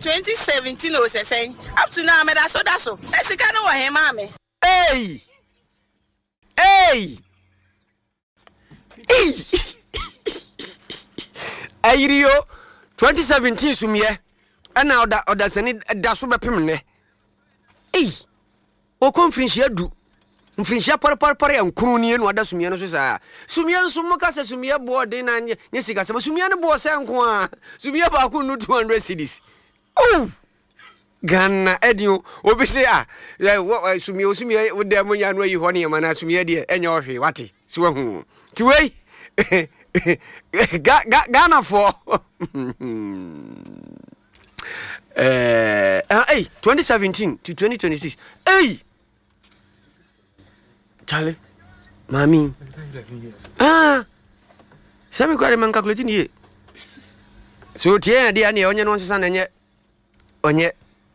2017 o se sen up to now me da so esika no wo he ma me hey Ayrio 2017 sumie ana oda sani da so bepem ne o conference adu mfrinhia parapara yankuru nie no ada sumie no so saa sumie nso muka se sumie bo de na nye sika se sumie ne bo se nko a sumie ba ko no 200 cedis Ghana edio obi se sumie wo de mo nya no yi ho ne ma na sumie de enye ohwe wate si wa hu ti wei Ghana for 2017 to 2026 Charlie mami sami kwa man calculating ye so tie dia ne onye no nsesa na onye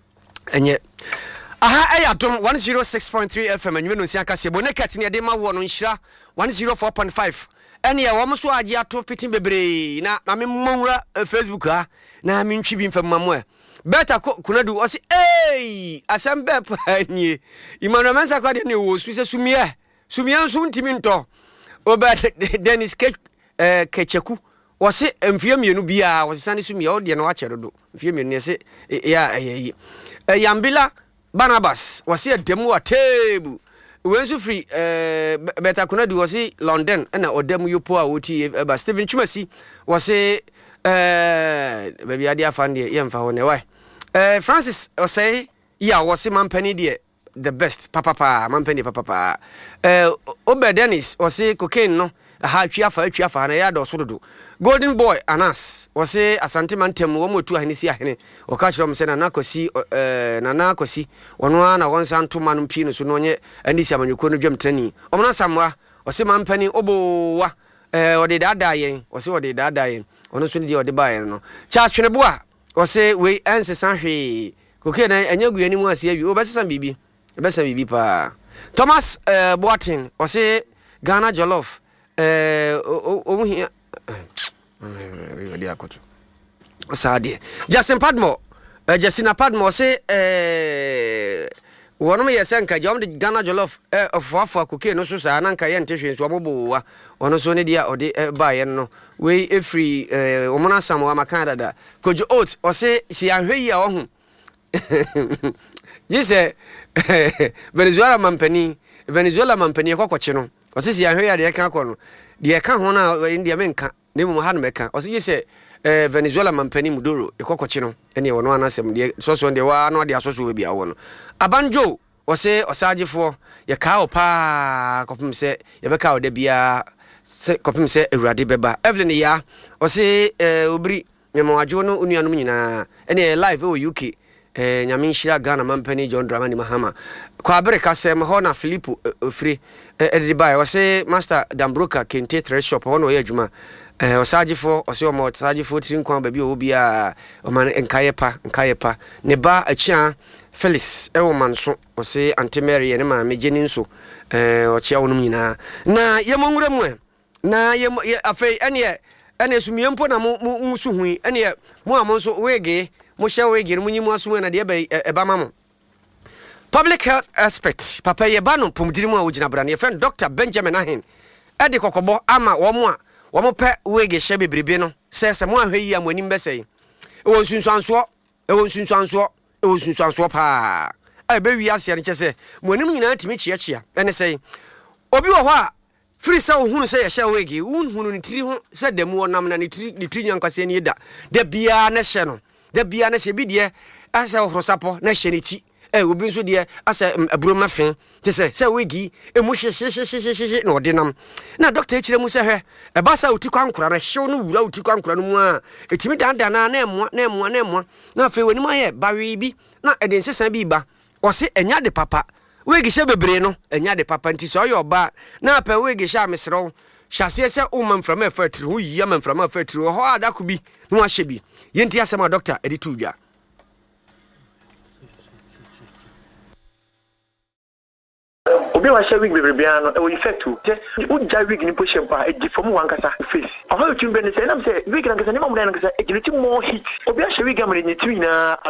Atom 106.3 FM anyu no sia kase bonekat ne de ma wo no nhira 104.5 ene ya wo so age ato pitin bebre na mame mmowura Facebook ha na me ntwi bi mfam mamwe beta kunadu o se asembe pa nie Emmanuel Mensa kwa de ne wo su se sumie nso ntimi nto oba Dennis Kecheku wo se mfie mienu bia wo se sane sumie o de no wa cherodo mfie mienu ne se Yambila Barnabas wo se demu wa tebu wensu free beta kunadu wo se London na odemu yopo a woti ba Stephen Chumasi wo se baby ade afande ye mfa ho ne why Francis o say ya wo se mampani de the best papa mampani papa Obe Dennis o say cocaine no ha twiafa na ya do so dodo Golden Boy Anas o say asante mantem wo motu ahenisi ahene o ka kire o mse na nakosi wono na wonsa ntoma no mpii no so no nye anisi amanyoko no dwamtrani omna samwa o say mampani obowa o de dada yen o say o de dada yen ono so de o de ba yen no cha twene boa o say we ansesa hwe cocaine anyagu ani mu ase awi o besesa bibi pa Thomas Boatin o say Ghana Jollof omuhia we dey akoto osade Justina Padmo say wono me yesenka jom de Ghana Jollof of cocaine no so sa na nka ye ntehwe so obobowa wono so ne dia ode ba ye no we every omona samwa makanda da Kojo Oat o say si ahwe yi a wo hu yise Venezuela mampani kwakwache no o say si ahwe ya de ka kono de ka ho na India menka ne mu ha no meka o say yise Venezuela mampani mudoro kwakwache no ene wono anasem de so de wa no de asoso we bia wo no Abanjo o say osagefo ye ka opa kopim se ye beka o de bia se kopim se Ewurade beba Evelyn ya o say obri nyamawajo no unuanom nyina ene live o UK nyame nhyira Ghana mampani John Dramani Mahama kwa America sem ho na Philippo ofri edibai o say Master Dambroka Kente Thread Shop ho no ye adwuma osagefo o say o mo osagefo trinkwan ba bi o bia o man nkayepa ne ba achia Felix ewo manso o say Auntie Mary ne ma megeni nso o chia wonum nyina na ye monwura mu na ye afei ene sumiempo na mu su hu ene mu amonso wege mo hye wege mu nyimu aso na de eba mamo public health aspect papa ye ba no pomdiri mu a wogina bra ne friend Dr. Benjamin Ahen ede kokobo ama wo mo pe wege hye bebrebe no se mo ahwe yi amonim besei ewo nsunsuanso pa be wi ase ne kyese monim nyina timi chiachia ene sei obi wo ho a free sa ohunu se ye hye wege unhunu ni tiri ho se demu onam na ni tiri nyankase ni da da bia na hye no da bia na hye bi de asa ohrosapo na hye ni ti obi nso de asa abroma fen te se wege emu hye no de nam na doctor ekire mu se hwe e ba sa oti kwankura na hye no wura oti kwankura no mu a etimi danda na emwa na fe wani ma ye bawe bi na eden sesa bi ba o se enya de papa wege hye bebre no enya de papa nti so yo ba na pa wege hye amesrew hyase se o manframa afatiri ho yi manframa afatiri ho adako bi no ahye bi yenti asema doctor edi tudwa obi wa share wig bebrebia no e wo effect o je o ja wig ni poshe mpa e di form wan kasa face o ha tumbe ne say na say wig na kasa ni mamu na kasa e giliti more hit obi a share wig amre ni twi na